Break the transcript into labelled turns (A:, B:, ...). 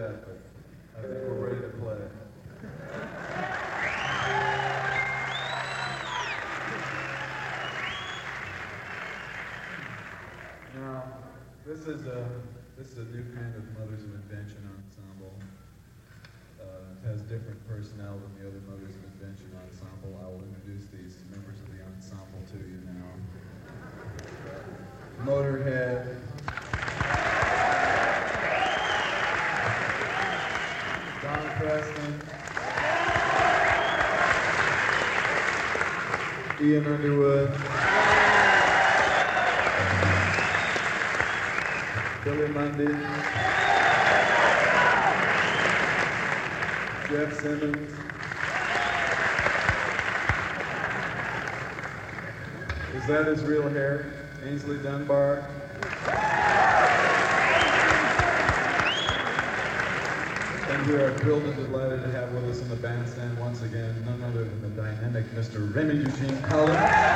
A: yet, but I think we're ready to play. Now, this is a new kind of Mothers of Invention ensemble. It has different personnel than the other Mothers of Invention ensemble. I will introduce these members of the ensemble to you now. Motorhead. Don Preston. Ian Underwood. Billy Mundy. Jeff Simmons. Is that his real hair? Ainsley Dunbar. And we are thrilled and delighted to have with us in the bandstand once again none other than the dynamic Mr. Raymond Eugene Collins.